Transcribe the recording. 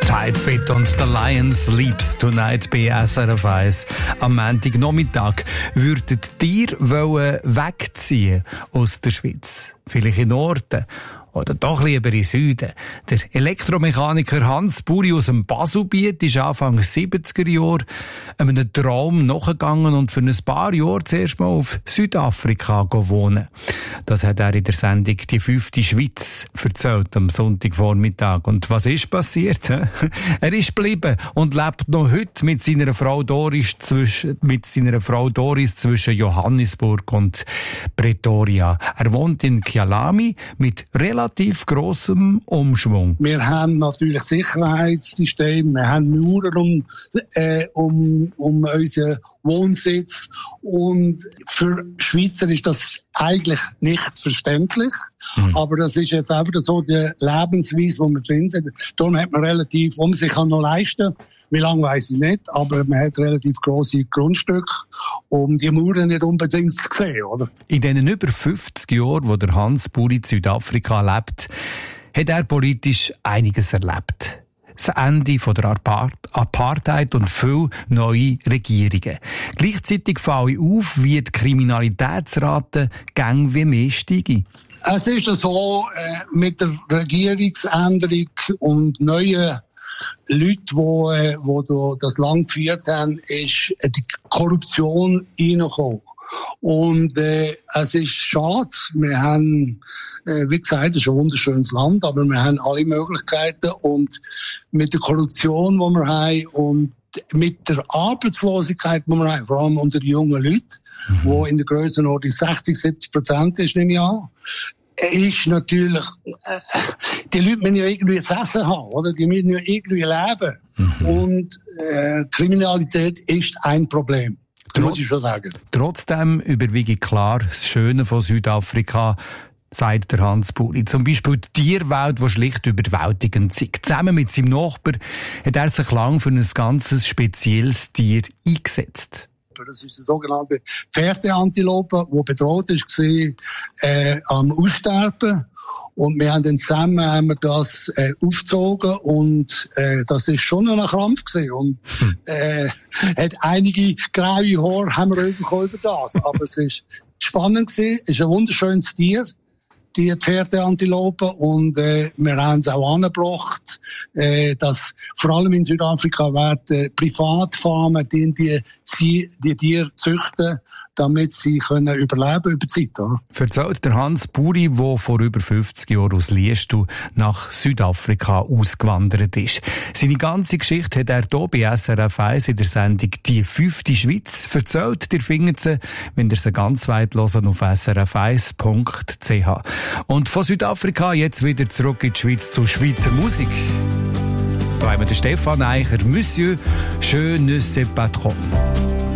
Tight Fit und The Lion Sleeps Tonight bei SRF 1. Am Montagnachmittag würdet ihr wegziehen aus der Schweiz? Vielleicht in Norden oder doch lieber in Süden. Der Elektromechaniker Hans Buri aus dem Baselbiet ist Anfang 70er Jahre einem Traum nachgegangen und für ein paar Jahre zuerst mal auf Südafrika wohnen. Das hat er in der Sendung «Die 5. Schweiz» erzählt am Sonntagvormittag. Und was ist passiert? Er ist geblieben und lebt noch heute mit seiner Frau Doris zwischen Johannesburg und Pretoria. Er wohnt in Kyalami mit relativ grossem Umschwung. Wir haben natürlich Sicherheitssysteme, wir haben Mauern um unseren Wohnsitz, und für Schweizer ist das eigentlich nicht verständlich, aber das ist jetzt einfach so die Lebensweise, wo wir drin sind. Darum hat man relativ, wo man sich noch leisten kann. Wie lange weiss ich nicht, aber man hat relativ grosse Grundstücke, um die Mauern nicht unbedingt zu sehen, oder? In den über 50 Jahren, wo der Hans Buri in Südafrika lebt, hat er politisch einiges erlebt. Das Ende von der Apartheid und viele neue Regierungen. Gleichzeitig falle auf, wie die Kriminalitätsrate gang wie mehr steige. Es ist so, mit der Regierungsänderung und neuen Leute, die das Land geführt haben, ist die Korruption reingekommen. Und es ist schade. Wir haben, wie gesagt, es ist ein wunderschönes Land, aber wir haben alle Möglichkeiten. Und mit der Korruption, die wir haben, und mit der Arbeitslosigkeit, die wir haben, vor allem unter den jungen Leuten, die in der Grössenordnung 60-70% ist, nehme ich an, ist natürlich, die Leute müssen ja irgendwie ein Essen haben, oder? Die müssen ja irgendwie leben. Und Kriminalität ist ein Problem. Muss ich schon sagen. Trotzdem überwiege klar das Schöne von Südafrika, sagt der Hans Buri. Zum Beispiel die Tierwelt, die schlicht überwältigend ist. Zusammen mit seinem Nachbar hat er sich lang für ein ganz spezielles Tier eingesetzt. Das ist eine sogenannte Pferdeantilope, die bedroht war, am Aussterben. Und wir haben dann zusammen das aufgezogen, und das ist schon ein Krampf gewesen. Und hat einige graue Haare haben wir bekommen über das. Aber es ist spannend gewesen, es ist ein wunderschönes Tier, die Pferdeantilope, und wir haben es auch angebracht, dass vor allem in Südafrika werden Privatfarmen die Tiere züchten, damit sie können überleben über die Zeit. Oder? Erzählt der Hans Buri, der vor über 50 Jahren aus Liestu nach Südafrika ausgewandert ist. Seine ganze Geschichte hat er hier bei SRF 1 in der Sendung «Die 5. Schweiz» erzählt. Ihr findet sie, wenn ihr sie ganz weit hören, auf srf1.ch. Und von Südafrika jetzt wieder zurück in die Schweiz zu Schweizer Musik. Da haben wir den Stefan Eicher, «Monsieur, je ne sais pas trop».